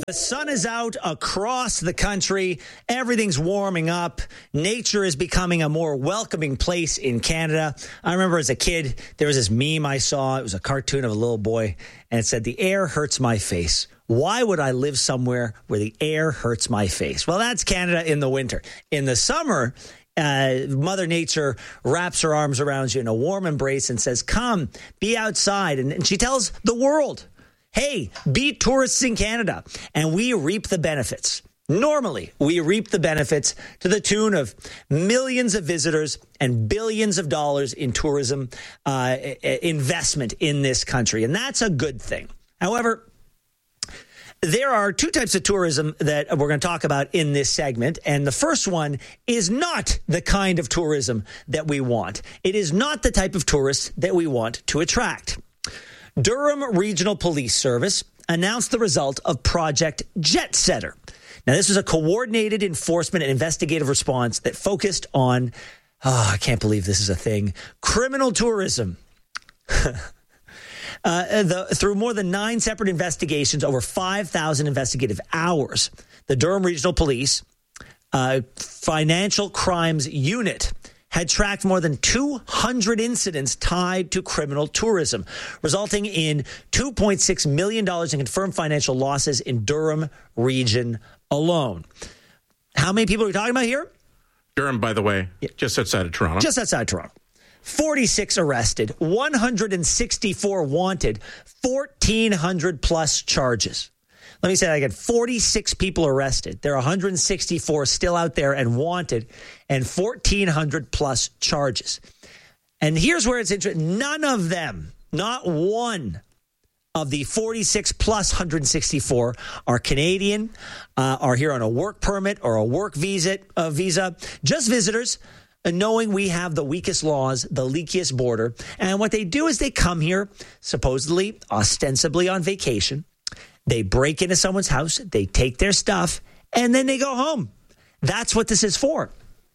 The sun is out across the country. Everything's warming up. Nature is becoming a more welcoming place in Canada. I remember as a kid, there was this meme I saw. It was a cartoon of a little boy, and it said, "The air hurts my face. Why would I live somewhere where the air hurts my face?" Well, that's Canada in the winter. In the summer, Mother Nature wraps her arms around you in a warm embrace and says, "Come, be outside." And she tells the world, "Hey, be tourists in Canada." And we reap the benefits. Normally, we reap the benefits to the tune of millions of visitors and billions of dollars in tourism investment in this country. And that's a good thing. However, there are two types of tourism that we're going to talk about in this segment. And the first one is not the kind of tourism that we want. It is not the type of tourists that we want to attract. Durham Regional Police Service announced the result of Project Jet Setter. Now, this was a coordinated enforcement and investigative response that focused on, I can't believe this is a thing, criminal tourism. Through more than 9 separate investigations, over 5,000 investigative hours, the Durham Regional Police Financial Crimes Unit had tracked more than 200 incidents tied to criminal tourism, resulting in $2.6 million in confirmed financial losses in Durham region alone. How many people are we talking about here? Durham, by the way, just outside of Toronto. Just outside Toronto. 46 arrested, 164 wanted, 1,400 plus charges. Let me say that again. 46 people arrested. There are 164 still out there and wanted, and 1,400 plus charges. And here's where it's interesting. None of them, not one of the 46 plus 164 are Canadian, are here on a work permit or a work visa, just visitors, knowing we have the weakest laws, the leakiest border. And what they do is they come here, supposedly, ostensibly on vacation. They break into someone's house, they take their stuff, and then they go home. That's what this is for.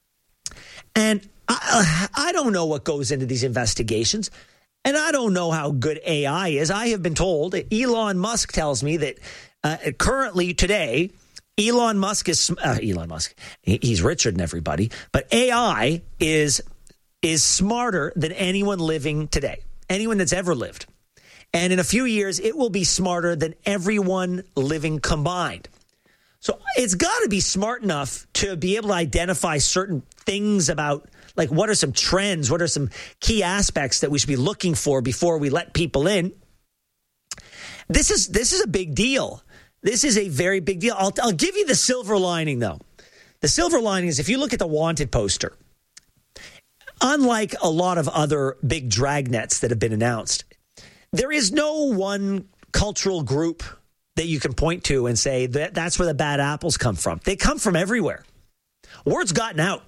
And I don't know what goes into these investigations, and I don't know how good AI is. I have been told, Elon Musk tells me that currently today, Elon Musk, he's richer than everybody, but AI is smarter than anyone living today, anyone that's ever lived. And in a few years, it will be smarter than everyone living combined. So it's got to be smart enough to be able to identify certain things about, like, what are some trends? What are some key aspects that we should be looking for before we let people in? This is a big deal. This is a very big deal. I'll give you the silver lining, though. The silver lining is if you look at the wanted poster, unlike a lot of other big dragnets that have been announced, there is no one cultural group that you can point to and say that's where the bad apples come from. They come from everywhere. Word's gotten out.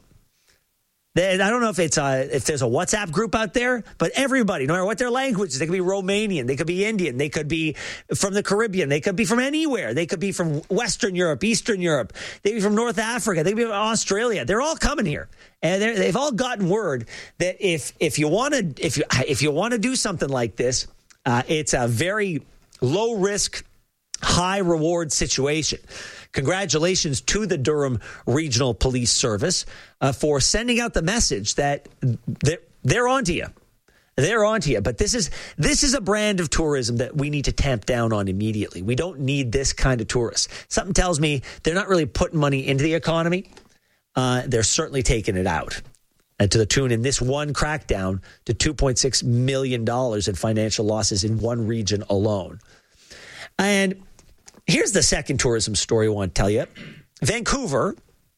I don't know if there's a WhatsApp group out there, but everybody, no matter what their language is, they could be Romanian, they could be Indian, they could be from the Caribbean, they could be from anywhere. They could be from Western Europe, Eastern Europe, they could be from North Africa, they could be from Australia. They're all coming here. And they've all gotten word that if you want to do something like this, it's a very low risk, high reward situation. Congratulations to the Durham Regional Police Service for sending out the message that they're onto you. They're onto you. But this is a brand of tourism that we need to tamp down on immediately. We don't need this kind of tourists. Something tells me they're not really putting money into the economy. They're certainly taking it out. To the tune in this one crackdown to $2.6 million in financial losses in one region alone. And here's the second tourism story I want to tell you. Vancouver,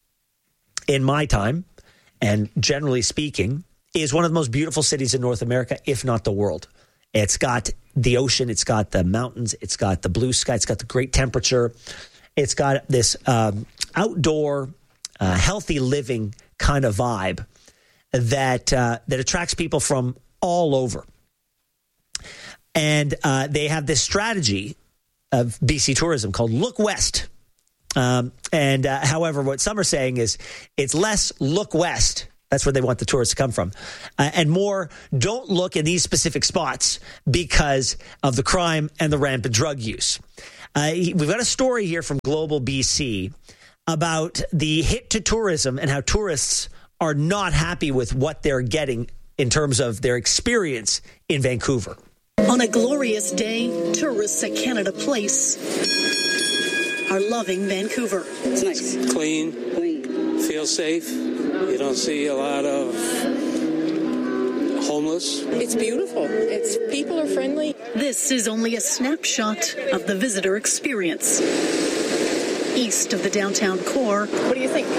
in my time, and generally speaking, is one of the most beautiful cities in North America, if not the world. It's got the ocean, it's got the mountains, it's got the blue sky, it's got the great temperature. It's got this outdoor, healthy living kind of vibe that attracts people from all over. And they have this strategy of BC tourism called Look West. However, what some are saying is it's less look west. That's where they want the tourists to come from. And more, don't look in these specific spots because of the crime and the rampant drug use. We've got a story here from Global BC about the hit to tourism and how tourists are not happy with what they're getting in terms of their experience in Vancouver. On a glorious day, tourists at Canada Place are loving Vancouver. It's nice. Clean. Feel safe. You don't see a lot of homeless. It's beautiful. People are friendly. This is only a snapshot of the visitor experience. East of the downtown core. What do you think?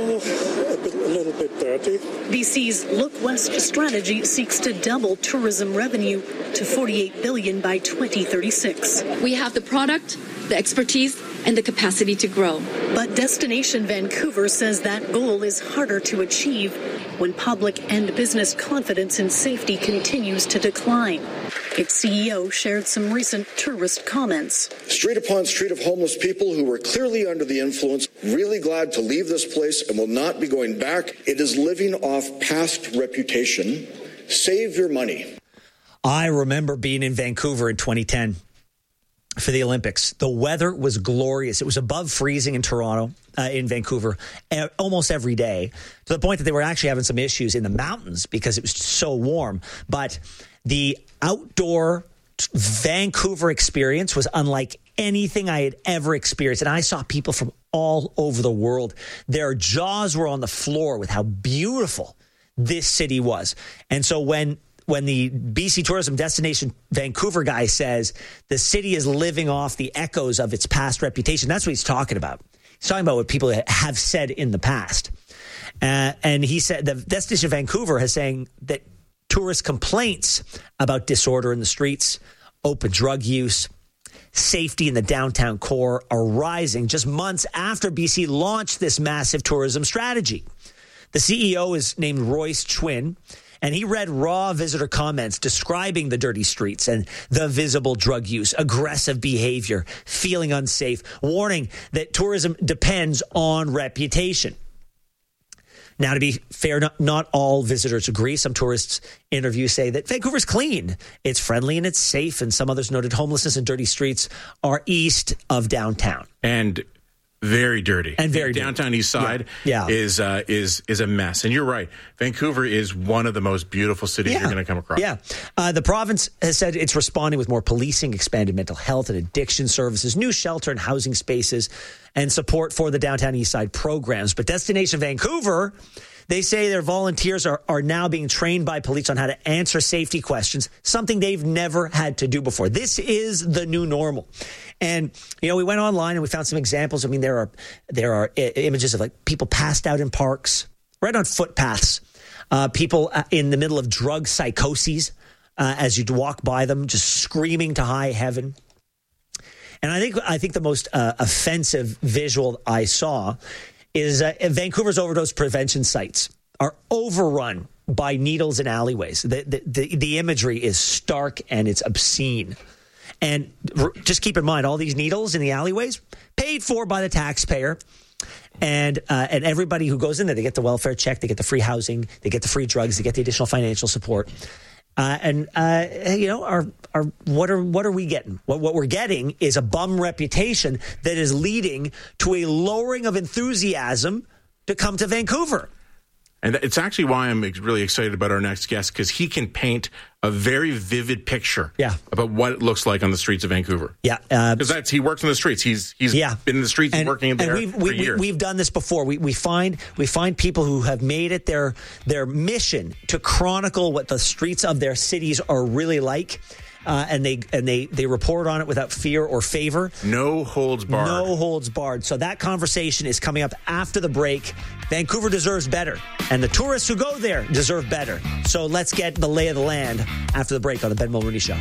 A little bit dirty. BC's Look West strategy seeks to double tourism revenue to $48 billion by 2036. We have the product, the expertise, and the capacity to grow. But Destination Vancouver says that goal is harder to achieve when public and business confidence in safety continues to decline. Its CEO shared some recent tourist comments. Street upon street of homeless people who were clearly under the influence, really glad to leave this place and will not be going back. It is living off past reputation. Save your money. I remember being in Vancouver in 2010 for the Olympics. The weather was glorious. It was above freezing in Toronto, in Vancouver, almost every day, to the point that they were actually having some issues in the mountains because it was so warm. But the outdoor Vancouver experience was unlike anything I had ever experienced. And I saw people from all over the world. Their jaws were on the floor with how beautiful this city was. And so when the BC Tourism Destination Vancouver guy says the city is living off the echoes of its past reputation, that's what he's talking about. He's talking about what people have said in the past. And he said the Destination Vancouver is saying that tourist complaints about disorder in the streets, open drug use, safety in the downtown core are rising just months after BC launched this massive tourism strategy. The CEO is named Royce Chwin, and he read raw visitor comments describing the dirty streets and the visible drug use, aggressive behavior, feeling unsafe, warning that tourism depends on reputation. Now, to be fair, not all visitors agree. Some tourists interviews say that Vancouver's clean, it's friendly, and it's safe. And some others noted homelessness and dirty streets are east of downtown. And very dirty. And very downtown dirty. east side Yeah. is a mess. And you're right. Vancouver is one of the most beautiful cities you're going to come across. Yeah. The province has said it's responding with more policing, expanded mental health and addiction services, new shelter and housing spaces, and support for the downtown east side programs. But Destination Vancouver, they say their volunteers are now being trained by police on how to answer safety questions, something they've never had to do before. This is the new normal. And, we went online and we found some examples. I mean, there are images of like people passed out in parks, right on footpaths, people in the middle of drug psychoses as you'd walk by them, just screaming to high heaven. And I think the most offensive visual I saw is Vancouver's overdose prevention sites are overrun by needles in alleyways. The imagery is stark and it's obscene. And just keep in mind, all these needles in the alleyways paid for by the taxpayer. And everybody who goes in there, they get the welfare check, they get the free housing, they get the free drugs, they get the additional financial support. What are we getting? What we're getting is a bum reputation that is leading to a lowering of enthusiasm to come to Vancouver. And it's actually why I'm really excited about our next guest, because he can paint a very vivid picture about what it looks like on the streets of Vancouver. Yeah. Because he works in the streets. He's been in the streets and working there for years. We've done this before. We find people who have made it their mission to chronicle what the streets of their cities are really like. And they report on it without fear or favor. No holds barred. No holds barred. So that conversation is coming up after the break. Vancouver deserves better, and the tourists who go there deserve better. So let's get the lay of the land after the break on the Ben Mulroney Show.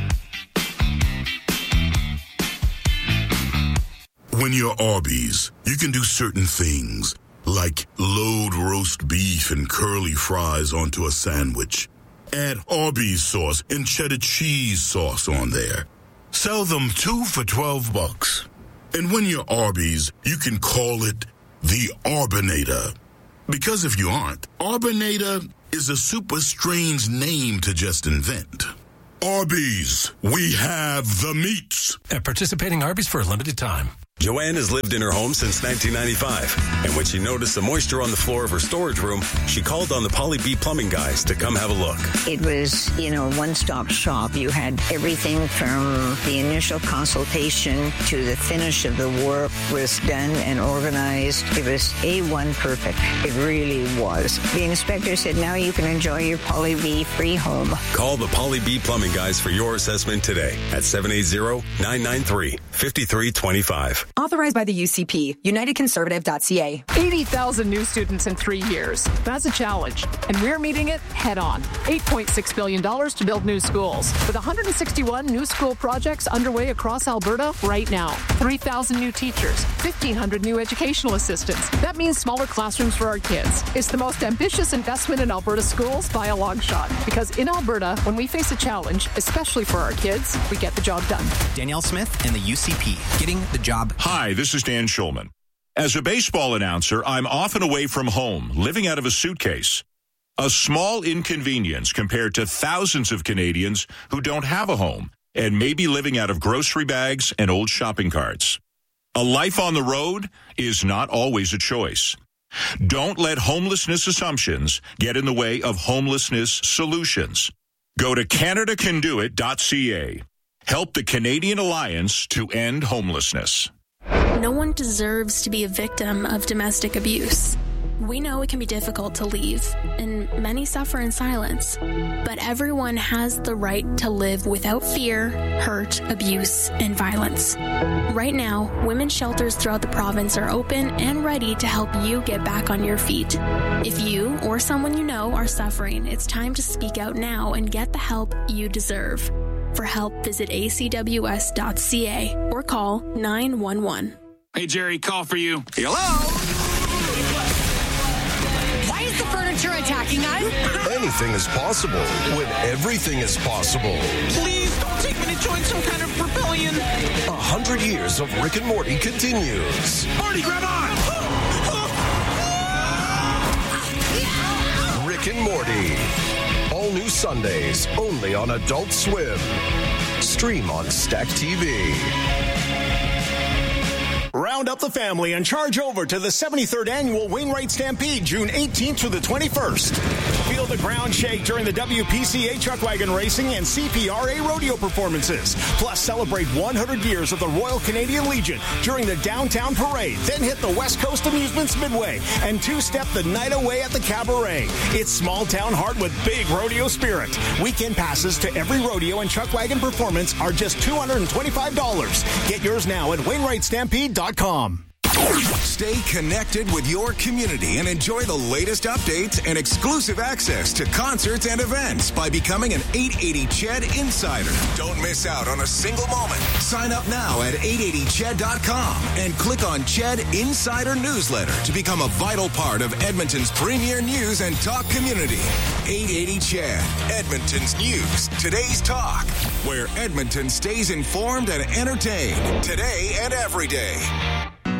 When you're Arby's, you can do certain things, like load roast beef and curly fries onto a sandwich. Add Arby's sauce and cheddar cheese sauce on there. Sell them 2 for $12. And when you're Arby's, you can call it the Arbinator. Because if you aren't, Arbinator is a super strange name to just invent. Arby's, we have the meats. At participating Arby's for a limited time. Joanne has lived in her home since 1995, and when she noticed the moisture on the floor of her storage room, she called on the Polly B plumbing guys to come have a look. It was, one-stop shop. You had everything from the initial consultation to the finish of the work was done and organized. It was A1 perfect. It really was. The inspector said, now you can enjoy your Polly B free home. Call the Polly B plumbing guys for your assessment today at 780-993-5325. Authorized by the UCP, unitedconservative.ca. 80,000 new students in 3 years. That's a challenge, and we're meeting it head on. $8.6 billion to build new schools, with 161 new school projects underway across Alberta right now. 3,000 new teachers, 1,500 new educational assistants. That means smaller classrooms for our kids. It's the most ambitious investment in Alberta schools by a long shot, because in Alberta, when we face a challenge, especially for our kids, we get the job done. Danielle Smith and the UCP, getting the job. Hi, this is Dan Schulman. As a baseball announcer, I'm often away from home, living out of a suitcase. A small inconvenience compared to thousands of Canadians who don't have a home and may be living out of grocery bags and old shopping carts. A life on the road is not always a choice. Don't let homelessness assumptions get in the way of homelessness solutions. Go to CanadaCanDoIt.ca. Help the Canadian Alliance to end homelessness. No one deserves to be a victim of domestic abuse. We know it can be difficult to leave, and many suffer in silence. But everyone has the right to live without fear, hurt, abuse, and violence. Right now, women's shelters throughout the province are open and ready to help you get back on your feet. If you or someone you know are suffering, it's time to speak out now and get the help you deserve. For help, visit acws.ca or call 911. Hey, Jerry, call for you. Hello? Why is the furniture attacking us? Anything is possible when everything is possible. Please don't take me to join some kind of rebellion. 100 years of Rick and Morty continues. Morty, grab on! Rick and Morty. All new Sundays, only on Adult Swim. Stream on Stack TV. Round up the family and charge over to the 73rd Annual Wainwright Stampede, June 18th through the 21st. Feel the ground shake during the WPCA Chuck Wagon Racing and CPRA rodeo performances. Plus, celebrate 100 years of the Royal Canadian Legion during the Downtown Parade. Then hit the West Coast Amusements Midway and two-step the night away at the Cabaret. It's small town heart with big rodeo spirit. Weekend passes to every rodeo and Chuck Wagon performance are just $225. Get yours now at WainwrightStampede.com. Stay connected with your community and enjoy the latest updates and exclusive access to concerts and events by becoming an 880 CHED Insider. Don't miss out on a single moment. Sign up now at 880ched.com and click on CHED Insider Newsletter to become a vital part of Edmonton's premier news and talk community. 880 CHED, Edmonton's news, today's talk, where Edmonton stays informed and entertained today and every day.